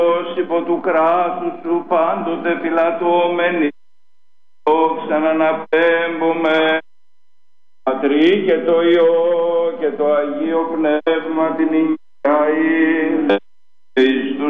υπό του κράτους σου πάντοτε φυλατώμενοι, το ξαναναπέμπουμε. Πατρί και το Υιό και το Αγίο Πνεύμα την υγεία.